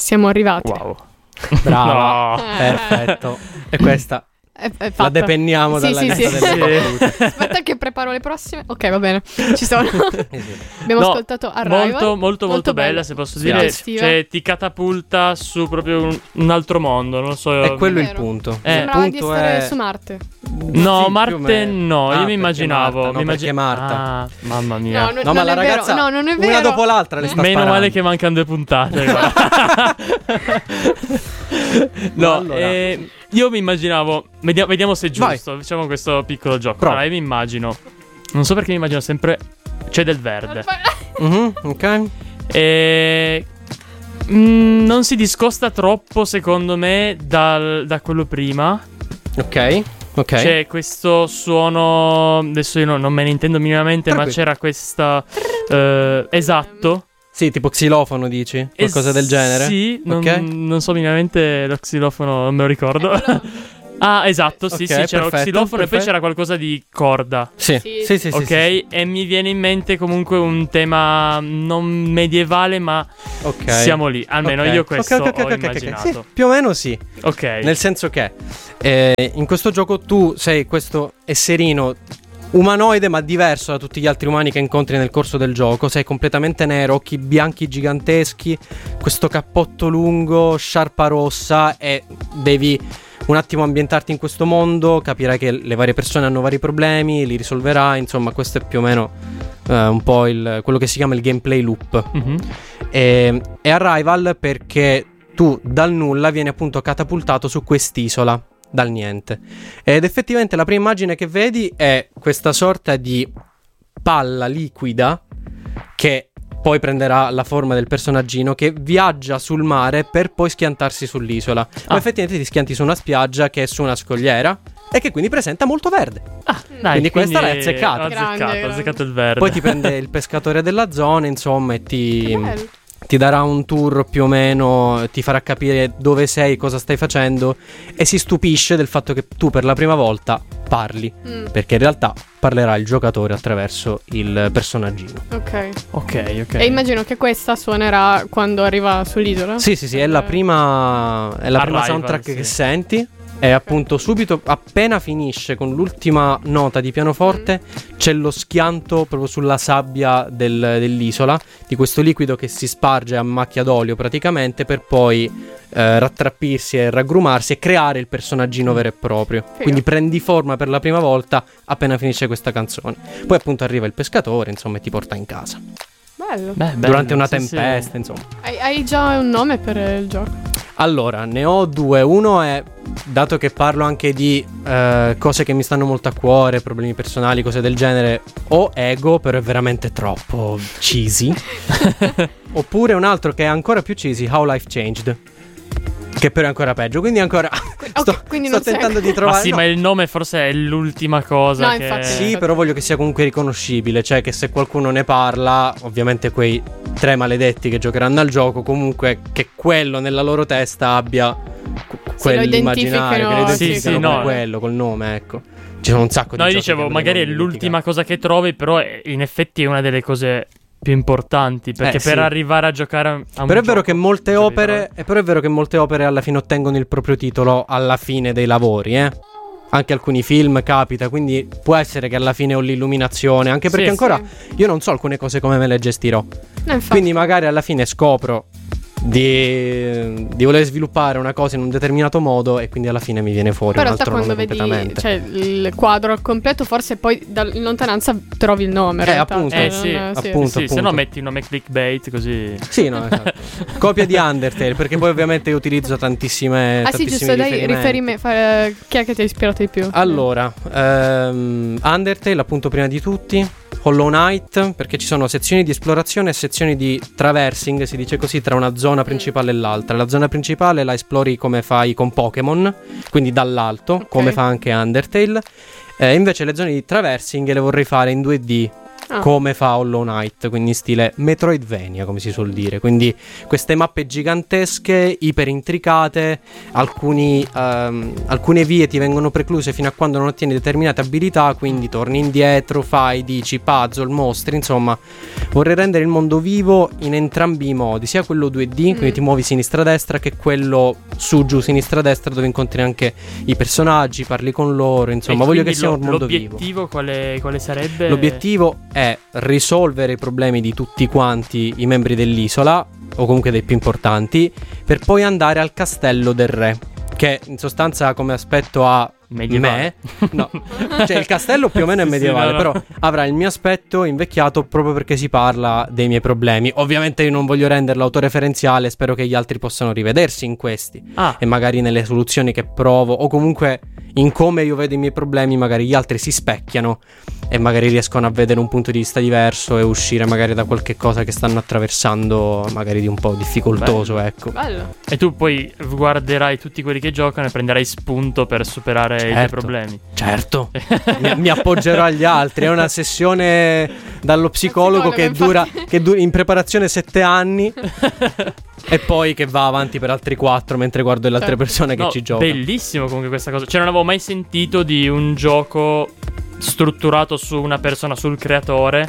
siamo arrivati. Wow. Brava, No. perfetto. E questa È la fatta. depenniamo Sì, dalla sì, lista sì. delle battute. Aspetta che preparo le prossime. Ok, va bene, ci sono. Sì. Abbiamo No, ascoltato Arrival. molto bella, se posso dire. Suggestiva. Cioè, ti catapulta su proprio un altro mondo, non lo so. È quello il Vero. punto. Sembrava Il di punto essere è... su Marte. No, Sì, più o Marte meno. no, io mi perché immaginavo. Marta, no, perché Marta. Ah, mamma mia. No, ma la ragazza No, non è vero. una dopo l'altra le sta Meno sparando. male che mancano 2 puntate. guarda. No, Allora. io mi immaginavo. Vediamo se è Vai. giusto. Facciamo questo piccolo gioco. Prova. Allora, io mi immagino. Non so perché mi immagino sempre. C'è del verde. Ok. E. Non si discosta troppo, secondo me, da quello prima. Ok. C'è questo suono. Adesso io non me ne intendo minimamente, ma c'era questa. Esatto. Sì, tipo xilofono dici? Qualcosa del genere? Sì, Ok. non so minimamente lo xilofono, non me lo ricordo. Ah, esatto, sì, Ok, sì, c'era lo perfetto, xilofono e poi perfetto. c'era qualcosa di corda. Sì. Sì. Sì. Ok, e mi viene in mente comunque un tema non medievale, ma Ok. siamo lì. Almeno Ok. io questo Ok. ho immaginato. Sì, più o meno sì. Ok. Nel senso che in questo gioco tu sei questo esserino umanoide ma diverso da tutti gli altri umani che incontri nel corso del gioco. Sei completamente nero, occhi bianchi giganteschi, questo cappotto lungo, sciarpa rossa, e devi un attimo ambientarti in questo mondo, capirai che le varie persone hanno vari problemi, li risolverai, insomma questo è più o meno un po' quello che si chiama il gameplay loop. Mhm. E Arrival perché tu dal nulla vieni appunto catapultato su quest'isola dal niente, ed effettivamente la prima immagine che vedi è questa sorta di palla liquida che poi prenderà la forma del personaggino che viaggia sul mare per poi schiantarsi sull'isola. Ma effettivamente ti schianti su una spiaggia che è su una scogliera e che quindi presenta molto verde. Dai, Quindi questa l'hai azzeccata. Ho Grande. azzeccato il verde. Poi ti prende il pescatore della zona, insomma, e Che bello. ti darà un tour più o meno, ti farà capire dove sei, cosa stai facendo, e si stupisce del fatto che tu per la prima volta parli, perché in realtà parlerà il giocatore attraverso il personaggino. Ok. Ok. E immagino che questa suonerà quando arriva sull'isola. Sì, è la prima Arrival, soundtrack sì. che senti. E appunto subito appena finisce con l'ultima nota di pianoforte c'è lo schianto proprio sulla sabbia dell'isola di questo liquido che si sparge a macchia d'olio praticamente, per poi rattrappirsi e raggrumarsi e creare il personaggino vero e proprio. Quindi prendi forma per la prima volta appena finisce questa canzone. Poi appunto arriva il pescatore, insomma, e ti porta in casa Bello. durante una sì, tempesta, sì. insomma. Hai già un nome per il gioco? Allora, ne ho due. Uno è, dato che parlo anche di cose che mi stanno molto a cuore, problemi personali, cose del genere, o ego, però è veramente troppo cheesy. Oppure un altro che è ancora più cheesy, How Life Changed, che però è ancora peggio. Quindi ancora quindi sto non sei- tentando di Ma trovare. sì, no. ma il nome forse è l'ultima cosa No, che... infatti. Sì, però voglio che sia comunque riconoscibile. Cioè che se qualcuno ne parla, ovviamente quei 3 maledetti che giocheranno al gioco, comunque che quello nella loro testa abbia quell'immaginario, che lo identificano, identificano sì, con no. quello, col nome, ecco. Ci sono un sacco di No, io giochi dicevo, che me li magari è voglio l'ultima dimenticare. cosa che trovi, però in effetti è una delle cose più importanti, perché sì. per arrivare a giocare a un Però è vero gioco, che molte cioè, opere, però è vero che molte opere alla fine ottengono il proprio titolo alla fine dei lavori, Anche alcuni film capita, quindi può essere che alla fine ho l'illuminazione, anche perché Sì, ancora io non so alcune cose come me le gestirò. No, infatti. Quindi magari alla fine scopro di voler sviluppare una cosa in un determinato modo e quindi alla fine mi viene fuori Poi in un realtà altro quando nome vedi completamente. il quadro al completo, forse poi in lontananza trovi il nome. In realtà. appunto. sì, appunto. sì, se no metti un nome clickbait così. Sì, no, esatto. Copia di Undertale, perché poi ovviamente io utilizzo tantissime Ah sì, giusto, dai, chi è che ti ha ispirato di più? Allora, Undertale appunto prima di tutti, Hollow Knight, perché ci sono sezioni di esplorazione e sezioni di traversing, si dice così, tra una zona principale e l'altra. La zona principale la esplori come fai con Pokémon, quindi dall'alto, Ok. come fa anche Undertale. Invece le zone di traversing le vorrei fare in 2D, come fa Hollow Knight, quindi in stile Metroidvania, come si suol dire. Quindi queste mappe gigantesche, iper intricate, alcune vie ti vengono precluse fino a quando non ottieni determinate abilità, quindi torni indietro, fai, dici, puzzle, mostri, insomma vorrei rendere il mondo vivo in entrambi i modi, sia quello 2D, quindi ti muovi sinistra-destra, che quello su-giù, sinistra-destra, dove incontri anche i personaggi, parli con loro, insomma voglio che sia un mondo vivo. L'obiettivo quale sarebbe? L'obiettivo è risolvere i problemi di tutti quanti i membri dell'isola, o comunque dei più importanti, per poi andare al castello del re, che in sostanza come aspetto ha medievale. No, cioè il castello più o meno è medievale, però avrà il mio aspetto invecchiato proprio perché si parla dei miei problemi. Ovviamente io non voglio renderlo autoreferenziale, spero che gli altri possano rivedersi in questi e magari nelle soluzioni che provo, o comunque in come io vedo i miei problemi magari gli altri si specchiano e magari riescono a vedere un punto di vista diverso e uscire magari da qualche cosa che stanno attraversando magari di un po' difficoltoso. Bello. Ecco. Bello. E tu poi guarderai tutti quelli che giocano e prenderai spunto per superare i tuoi problemi. Certo. mi appoggerò agli altri. È una sessione dallo psicologo che dura in preparazione 7 anni e poi che va avanti per altri 4 mentre guardo le altre persone che ci giocano. Bellissimo comunque questa cosa. Cioè non avevo mai sentito di un gioco strutturato su una persona, sul creatore,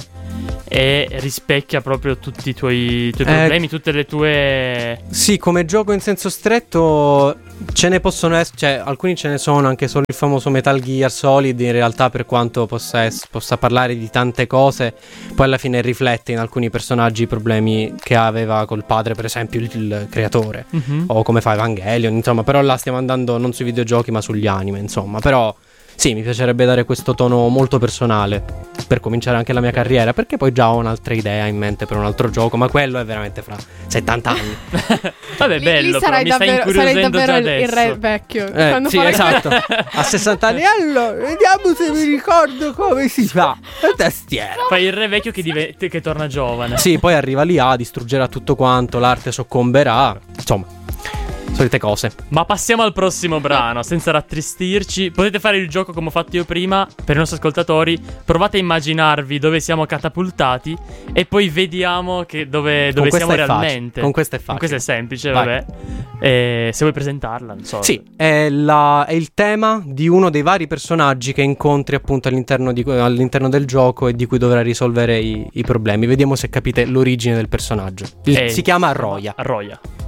e rispecchia proprio tutti i tuoi problemi, tutte le tue... Sì, come gioco in senso stretto ce ne possono essere, cioè alcuni ce ne sono, anche solo il famoso Metal Gear Solid in realtà, per quanto possa parlare di tante cose, poi alla fine riflette in alcuni personaggi i problemi che aveva col padre, per esempio il creatore, o come fa Evangelion, insomma. Però là stiamo andando non sui videogiochi ma sugli anime, insomma. Però sì, mi piacerebbe dare questo tono molto personale per cominciare anche la mia carriera, perché poi già ho un'altra idea in mente per un altro gioco, ma quello è veramente fra 70 anni. Vabbè, bello, sarai però mi stai sarai incuriosendo davvero già il adesso. re vecchio. Sì, esatto. A 60 anni, allora, vediamo se mi ricordo come si fa la tastiera. Fai il re vecchio che torna giovane. Sì, poi arriva l'IA, distruggerà tutto quanto, l'arte soccomberà, insomma, solite cose. Ma passiamo al prossimo brano, senza rattristirci. Potete fare il gioco come ho fatto io prima. Per i nostri ascoltatori, provate a immaginarvi dove siamo catapultati e poi vediamo dove siamo realmente. Con questa è facile. Con questa è semplice, Vai. vabbè. Se vuoi presentarla, non so. Sì, è il tema di uno dei vari personaggi che incontri appunto all'interno del gioco e di cui dovrai risolvere i problemi. Vediamo se capite l'origine del personaggio. Si chiama Roya. Roya.